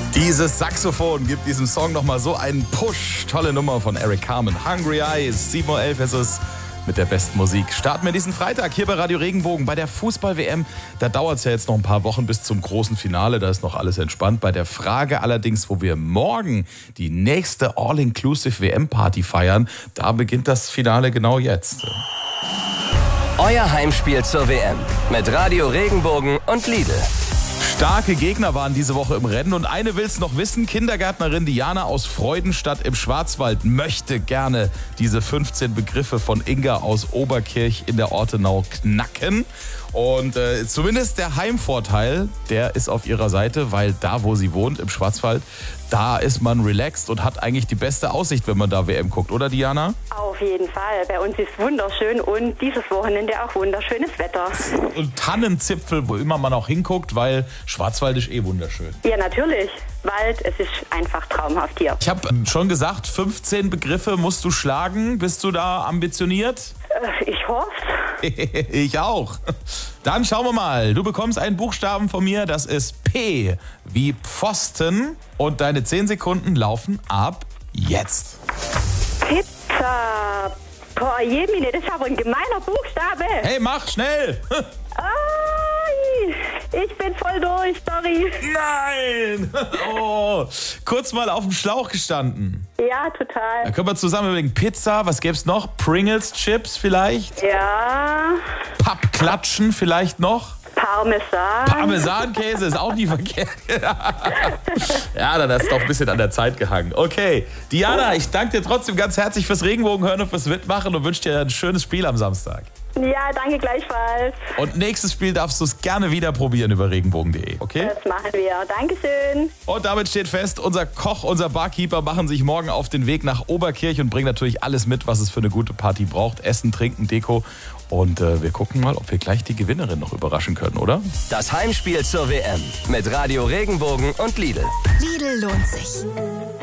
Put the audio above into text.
Dieses Saxophon gibt diesem Song nochmal so einen Push. Tolle Nummer von Eric Carmen. Hungry Eyes, 7:11 Uhr ist es mit der besten Musik. Starten wir diesen Freitag hier bei Radio Regenbogen. Bei der Fußball-WM, da dauert es ja jetzt noch ein paar Wochen bis zum großen Finale. Da ist noch alles entspannt. Bei der Frage allerdings, wo wir morgen die nächste All-Inclusive-WM-Party feiern, da beginnt das Finale genau jetzt. Euer Heimspiel zur WM mit Radio Regenbogen und Lidl. Starke Gegner waren diese Woche im Rennen und eine will's noch wissen. Kindergärtnerin Diana aus Freudenstadt im Schwarzwald möchte gerne diese 15 Begriffe von Inga aus Oberkirch in der Ortenau knacken. Und zumindest der Heimvorteil, der ist auf ihrer Seite, weil da, wo sie wohnt, im Schwarzwald, da ist man relaxed und hat eigentlich die beste Aussicht, wenn man da WM guckt, oder Diana? Auf jeden Fall. Bei uns ist wunderschön und dieses Wochenende auch wunderschönes Wetter. Und Tannenzipfel, wo immer man auch hinguckt, weil Schwarzwald ist eh wunderschön. Ja, natürlich. Wald, es ist einfach traumhaft hier. Ich habe schon gesagt, 15 Begriffe musst du schlagen. Bist du da ambitioniert? Ich hoffe. Ich auch. Dann schauen wir mal. Du bekommst einen Buchstaben von mir, das ist P wie Pfosten. Und deine 10 Sekunden laufen ab jetzt. Pizza. Boah, Jemine, das ist aber ein gemeiner Buchstabe. Hey, mach schnell. Ai, ich bin voll durch, sorry. Nein. Oh, kurz mal auf dem Schlauch gestanden. Ja, total. Da können wir zusammen überlegen. Pizza, was gäb's noch? Pringles Chips vielleicht? Ja. Pappklatschen vielleicht noch? Parmesan. Parmesankäse ist auch nie verkehrt. Ja, dann hast du doch ein bisschen an der Zeit gehangen. Okay, Diana, ich danke dir trotzdem ganz herzlich fürs Regenbogenhören und fürs Mitmachen und wünsche dir ein schönes Spiel am Samstag. Ja, danke gleichfalls. Und nächstes Spiel darfst du es gerne wieder probieren über regenbogen.de, okay? Das machen wir. Dankeschön. Und damit steht fest, unser Koch, unser Barkeeper machen sich morgen auf den Weg nach Oberkirch und bringen natürlich alles mit, was es für eine gute Party braucht. Essen, Trinken, Deko. Und wir gucken mal, ob wir gleich die Gewinnerin noch überraschen können, oder? Das Heimspiel zur WM mit Radio Regenbogen und Lidl. Lidl lohnt sich.